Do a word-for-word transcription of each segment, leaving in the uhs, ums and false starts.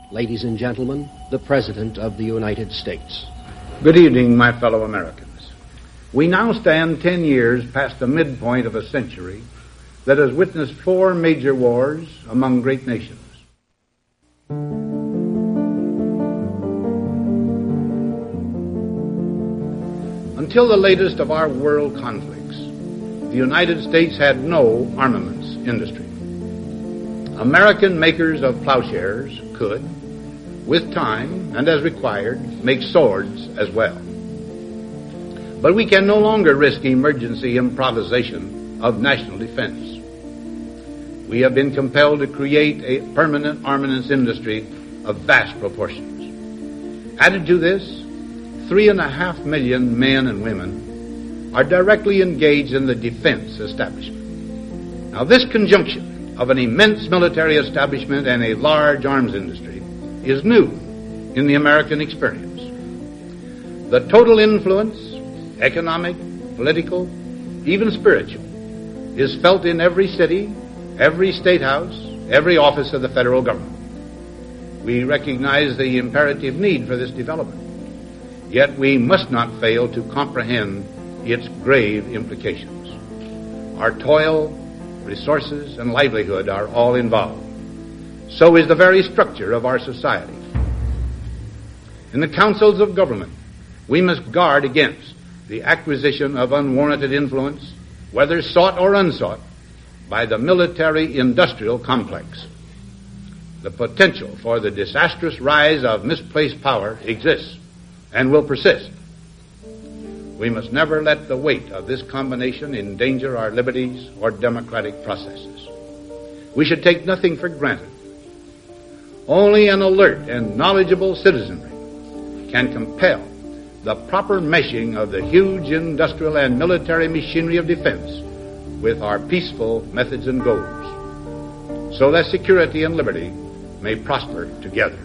ladies and gentlemen, the President of the United States. Good evening, my fellow Americans. We now stand ten years past the midpoint of a century that has witnessed four major wars among great nations. Until the latest of our world conflicts, the United States had no armaments industry. American makers of plowshares could, with time and as required, make swords as well. But we can no longer risk emergency improvisation of national defense. We have been compelled to create a permanent armaments industry of vast proportions. Added to this, three and a half million men and women are directly engaged in the defense establishment. Now, this conjunction of an immense military establishment and a large arms industry is new in the American experience. The total influence, economic, political, even spiritual, is felt in every city, every state house, every office of the federal government. We recognize the imperative need for this development, yet we must not fail to comprehend its grave implications. Our toil, resources, and livelihood are all involved. So is the very structure of our society. In the councils of government, we must guard against the acquisition of unwarranted influence, whether sought or unsought, by the military-industrial complex. The potential for the disastrous rise of misplaced power exists and will persist. We must never let the weight of this combination endanger our liberties or democratic processes. We should take nothing for granted. Only an alert and knowledgeable citizenry can compel the proper meshing of the huge industrial and military machinery of defense with our peaceful methods and goals, so that security and liberty may prosper together.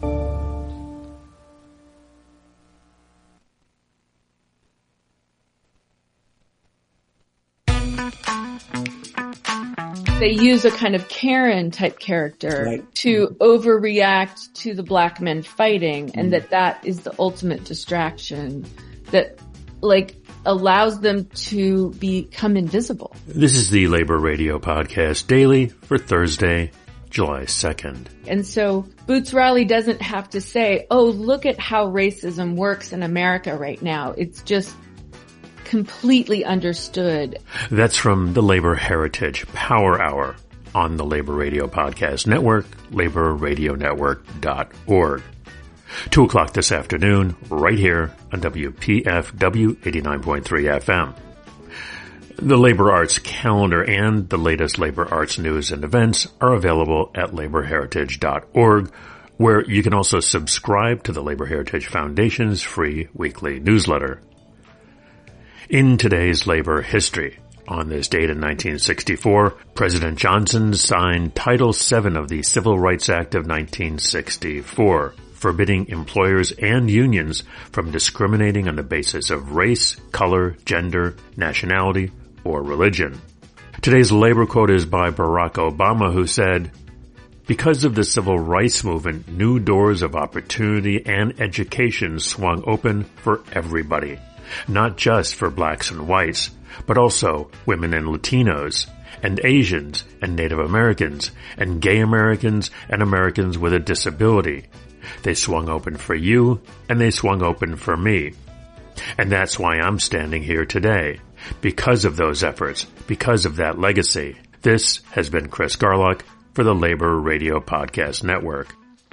They use a kind of Karen-type character right. to overreact to the black men fighting, and that that is the ultimate distraction that, like, allows them to become invisible. This is the Labor Radio Podcast Daily for Thursday, July second. And so Boots Riley doesn't have to say, oh, look at how racism works in America right now. It's just completely understood. That's from the Labor Heritage Power Hour on the Labor Radio Podcast Network, labor radio network dot org. Two o'clock this afternoon, right here on W P F W eighty-nine point three F M. The Labor Arts calendar and the latest labor arts news and events are available at labor heritage dot org, where you can also subscribe to the Labor Heritage Foundation's free weekly newsletter. In today's labor history, on this date in nineteen sixty-four, President Johnson signed Title seven of the Civil Rights Act of nineteen sixty-four, forbidding employers and unions from discriminating on the basis of race, color, gender, nationality, or religion. Today's labor quote is by Barack Obama, who said, "Because of the civil rights movement, new doors of opportunity and education swung open for everybody. Not just for blacks and whites, but also women and Latinos, and Asians and Native Americans, and gay Americans and Americans with a disability. They swung open for you, and they swung open for me. And that's why I'm standing here today, because of those efforts, because of that legacy." This has been Chris Garlock for the Labor Radio Podcast Network.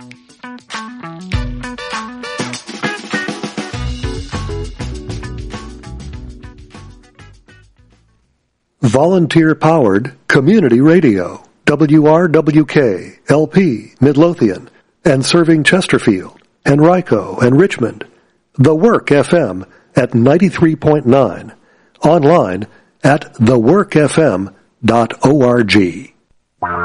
Volunteer-powered community radio, W R W K, L P, Midlothian, and serving Chesterfield, Henrico, and Richmond. The Work F M at ninety-three point nine. Online at the work f m dot org.